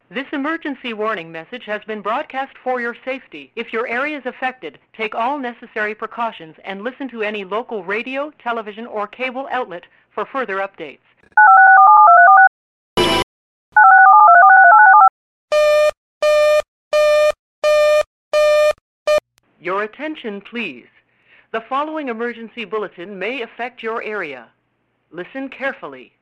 This emergency warning message has been broadcast for your safety. If your area is affected, take all necessary precautions and listen to any local radio, television, or cable outlet for further updates. Your attention, please. The following emergency bulletin may affect your area. Listen carefully.